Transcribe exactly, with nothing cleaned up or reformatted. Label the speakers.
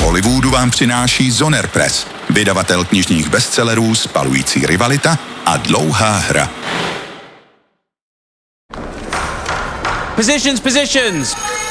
Speaker 1: Hollywoodu vám přináší Zoner Press, vydavatel knižních bestsellerů Spalující rivalita a Dlouhá hra.
Speaker 2: Positions, positions!